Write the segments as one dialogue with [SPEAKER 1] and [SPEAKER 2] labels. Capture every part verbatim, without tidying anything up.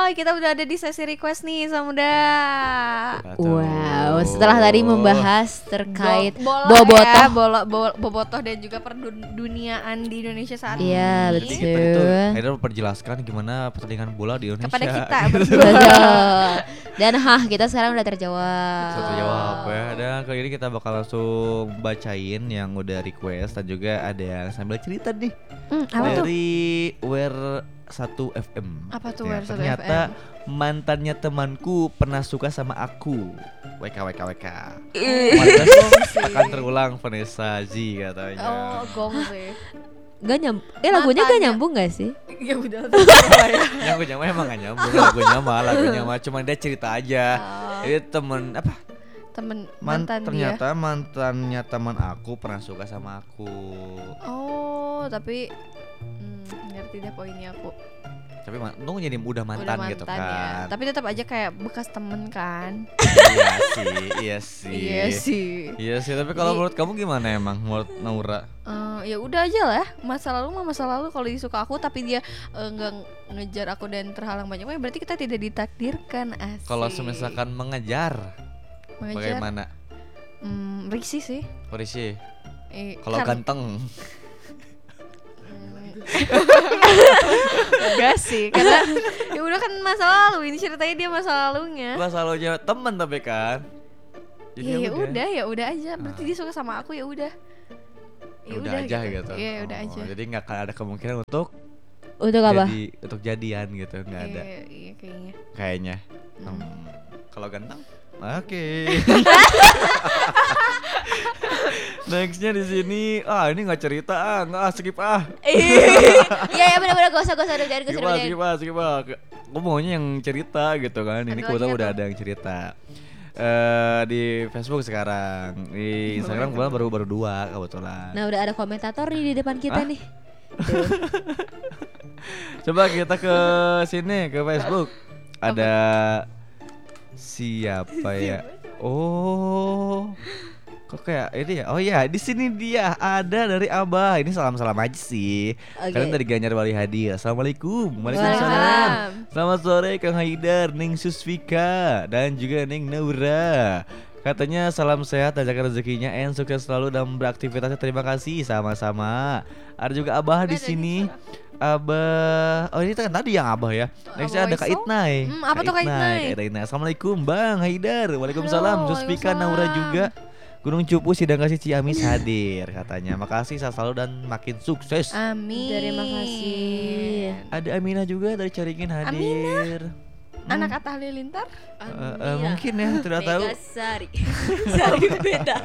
[SPEAKER 1] Hai, kita udah ada di sesi request nih Samuda.
[SPEAKER 2] Wow, setelah tadi membahas terkait
[SPEAKER 1] Bo- bola
[SPEAKER 2] bobotoh,
[SPEAKER 1] ya, bola, bo- bobotoh dan juga perduniaan di Indonesia saat ini.
[SPEAKER 2] iya
[SPEAKER 3] Jadi kita itu
[SPEAKER 2] betul.
[SPEAKER 3] Haidar perjelaskan gimana pertandingan bola di Indonesia.
[SPEAKER 1] Kepada kita
[SPEAKER 3] Gitu.
[SPEAKER 1] berdua.
[SPEAKER 2] Betul. Dan hah, kita sekarang udah terjawab.
[SPEAKER 3] Satu jawab ya. Dan kali ini kita bakal langsung bacain yang udah request dan juga ada yang sambil cerita nih
[SPEAKER 1] Hmm, apa tuh?
[SPEAKER 3] dari Wear satu F M.
[SPEAKER 1] Apa tuh
[SPEAKER 3] Ya,
[SPEAKER 1] Wear satu
[SPEAKER 3] ternyata
[SPEAKER 1] F M?
[SPEAKER 3] mantannya temanku pernah suka sama aku. W K W K W K.
[SPEAKER 1] Ih.
[SPEAKER 3] Kemarin
[SPEAKER 1] sih.
[SPEAKER 3] akan terulang Vanessa Z katanya.
[SPEAKER 1] Oh, gong sih.
[SPEAKER 2] Gak nyambung. Eh lagunya gak
[SPEAKER 1] Matanya.
[SPEAKER 2] nyambung gak sih?
[SPEAKER 1] Ya udah tuh. ya.
[SPEAKER 3] Yang gue nyama emang gak nyambung lagunya mah lagunya mah cuma dia cerita aja.
[SPEAKER 1] Oh,
[SPEAKER 3] Jadi temen apa?
[SPEAKER 1] temen
[SPEAKER 3] Man,
[SPEAKER 1] mantan dia.
[SPEAKER 3] ternyata mantannya teman aku pernah suka sama aku.
[SPEAKER 1] Oh, tapi hmm, ngerti deh poinnya aku.
[SPEAKER 3] Tapi man, untung jadi udah mantan,
[SPEAKER 1] Udah
[SPEAKER 3] gitu
[SPEAKER 1] mantan ya.
[SPEAKER 3] kan.
[SPEAKER 1] Tapi tetap aja kayak bekas temen kan.
[SPEAKER 3] Iya sih, iya sih.
[SPEAKER 1] Iya sih.
[SPEAKER 3] Iya sih, tapi kalau
[SPEAKER 1] Jadi-
[SPEAKER 3] menurut kamu gimana emang menurut Naura?
[SPEAKER 1] Eh, ya udah aja lah, masa lalu mah masa lalu. Kalau dia suka aku tapi dia eh, nggak ngejar aku dan terhalang banyak, ya berarti kita tidak ditakdirkan. Asik.
[SPEAKER 3] Kalau misalkan mengejar,
[SPEAKER 1] mengejar,
[SPEAKER 3] bagaimana?
[SPEAKER 1] hmm, risih sih.
[SPEAKER 3] Polisi.
[SPEAKER 1] Eh,
[SPEAKER 3] Kalau
[SPEAKER 1] kan-
[SPEAKER 3] ganteng,
[SPEAKER 1] enggak sih, karena ya udah kan masa lalu. Ini ceritanya dia masa lalunya.
[SPEAKER 3] gua selalu jawab temen tapi kan. Jadi
[SPEAKER 1] Ya, ya udah, ya udah aja. Berarti dia suka sama aku, ya udah.
[SPEAKER 3] Ya udah aja gitu.
[SPEAKER 1] Iya, ya udah
[SPEAKER 3] Oh,
[SPEAKER 1] aja.
[SPEAKER 3] Jadi nggak akan ada kemungkinan untuk
[SPEAKER 2] Untuk apa?
[SPEAKER 3] jadi untuk jadian gitu, nggak ada.
[SPEAKER 1] Iya, iya kayaknya.
[SPEAKER 3] Kayaknya.
[SPEAKER 1] Hmm.
[SPEAKER 3] Hmm. Kalau ganteng, oke. Nextnya di sini, ah ini nggak cerita ah, nggak ah, skip ah.
[SPEAKER 2] Iya ya benar-benar gak usah gak usah udahin gak
[SPEAKER 3] Skip
[SPEAKER 2] usah
[SPEAKER 3] ah,
[SPEAKER 2] udahin.
[SPEAKER 3] skip ah, skip ah. Gue maunya yang cerita gitu kan. Ini
[SPEAKER 1] Aduh,
[SPEAKER 3] kebetulan
[SPEAKER 1] iya
[SPEAKER 3] udah
[SPEAKER 1] tuh.
[SPEAKER 3] ada yang cerita. Eh di Facebook sekarang, di Instagram kebetulan baru baru dua kebetulan.
[SPEAKER 2] Nah udah ada komentator nih di depan kita
[SPEAKER 3] Hah?
[SPEAKER 2] nih.
[SPEAKER 3] Coba kita ke sini ke Facebook. Ada siapa ya? Oh. Kok kayak ini ya? Oh ya, di sini dia ada dari Abah. Ini salam-salam aja sih.
[SPEAKER 2] Oke.
[SPEAKER 3] Kalian dari Ganjar Wali Hadi. Assalamualaikum. Waalaikumsalam.
[SPEAKER 1] Waalaikumsalam.
[SPEAKER 3] Selamat sore Kang Haidar, Ning Susvika dan juga Ning Naura. Katanya salam sehat dan jaga rezekinya en sukses selalu dalam beraktivitasnya. Terima kasih sama-sama. Ada juga Abah di
[SPEAKER 1] Ada
[SPEAKER 3] sini. Abah, oh ini kan tadi yang Abah ya. Nextnya ada Kak
[SPEAKER 1] Waiso?
[SPEAKER 3] Itnai.
[SPEAKER 1] Hmm, apa tuh Kak Itnai?
[SPEAKER 3] Kak Itnai. Assalamualaikum Bang Haidar. Waalaikumsalam.
[SPEAKER 1] Halo,
[SPEAKER 3] Suspika Naura juga. Gunung Cupu Sidang Kasih Ciamis hadir katanya. Makasih sehat selalu dan makin sukses.
[SPEAKER 1] Amin.
[SPEAKER 2] Terima kasih.
[SPEAKER 3] Ada Aminah juga dari Caringin hadir.
[SPEAKER 1] Anak Atta Halilintar?
[SPEAKER 3] Eh, eh, mungkin ya, tidak tahu.
[SPEAKER 2] Sari. Sari beda.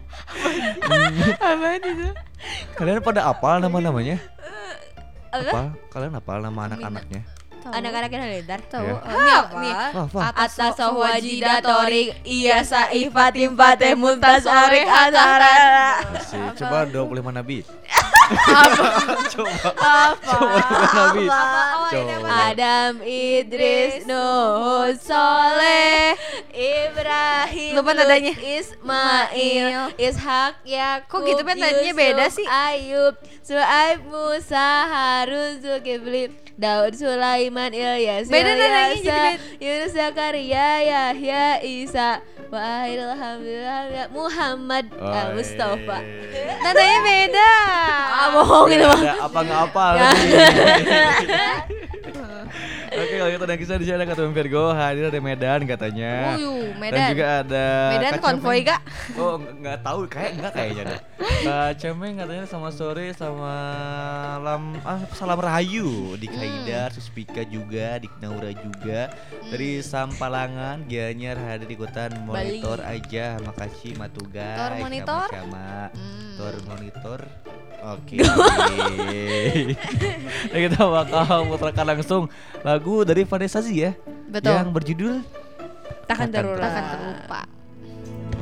[SPEAKER 1] Apaan itu?
[SPEAKER 3] Kalian pada apal nama-namanya?
[SPEAKER 2] Apa?
[SPEAKER 3] Apa? Kalian apal nama anak-anaknya?
[SPEAKER 2] Anak-anaknya Halilintar.
[SPEAKER 1] Tahu.
[SPEAKER 3] Ya.
[SPEAKER 1] Eh, nih, nih.
[SPEAKER 3] Wah, wah.
[SPEAKER 2] Atas wajida torik iya saifat timpate muntasarik atara.
[SPEAKER 3] Masih. Coba dua puluh lima nabi. Coba.
[SPEAKER 2] Apa?
[SPEAKER 3] Coba dua puluh lima nabi.
[SPEAKER 1] Oh, ini
[SPEAKER 3] Coba.
[SPEAKER 1] apa?
[SPEAKER 2] Adam Idris Nuh Soleh Ibrahim
[SPEAKER 1] Lupa nadanya.
[SPEAKER 2] Lut, Ismail Ishak Yakub
[SPEAKER 1] Kok gitu, Ben? Nadanya beda
[SPEAKER 2] Yusuf,
[SPEAKER 1] sih?
[SPEAKER 2] Ayub Suaib Musa Harun Zulkifli Daud Sulaiman Ilyas
[SPEAKER 1] Beda nadanya,
[SPEAKER 2] Ilyasa,
[SPEAKER 1] jadi beda.
[SPEAKER 2] Yunus Zakaria Yahya Isa wa akhirul alhamdulillah Muhammad
[SPEAKER 3] Oh,
[SPEAKER 2] Al Mustafa.
[SPEAKER 3] iya.
[SPEAKER 1] Nadanya beda.
[SPEAKER 2] Ah, bohong itu mah.
[SPEAKER 3] Ada apa nggak apa
[SPEAKER 2] Ya.
[SPEAKER 3] Oke, kalau gitu dan kisah di sini ada Ketua Virgo hadir dari Medan katanya.
[SPEAKER 1] Uyuh,
[SPEAKER 3] Dan
[SPEAKER 1] Medan.
[SPEAKER 3] juga ada
[SPEAKER 1] Medan
[SPEAKER 3] Kak
[SPEAKER 1] konvoy
[SPEAKER 3] Cemeng.
[SPEAKER 1] gak?
[SPEAKER 3] Oh nggak nggak tahu kayak nggak kayaknya deh. Kak Cemeng katanya sama sore sama lam ah, salam rahayu di Kaidar, Suspika juga di Naura juga dari Sampalangan Gianyar hadir ikutan monitor aja. Makasih matugai.
[SPEAKER 1] Tor monitor?
[SPEAKER 3] Sama
[SPEAKER 1] Hmm.
[SPEAKER 3] Tor monitor. Oke. Nah, kita bakal putarkan langsung lagu dari Vanessa Z ya.
[SPEAKER 1] Betul.
[SPEAKER 3] Yang berjudul
[SPEAKER 2] Takkan
[SPEAKER 3] Takkan
[SPEAKER 2] terlupa.
[SPEAKER 1] Takkan terlupa.